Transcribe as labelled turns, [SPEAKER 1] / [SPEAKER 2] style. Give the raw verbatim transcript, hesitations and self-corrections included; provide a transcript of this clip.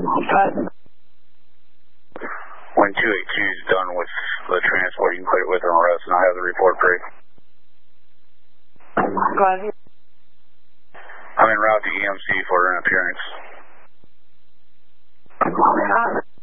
[SPEAKER 1] When two eighty-two is done with the transport, you can put it with an arrest, and I'll have the report for you.
[SPEAKER 2] Go ahead.
[SPEAKER 1] I'm en route to E M C for an appearance.
[SPEAKER 2] Uh,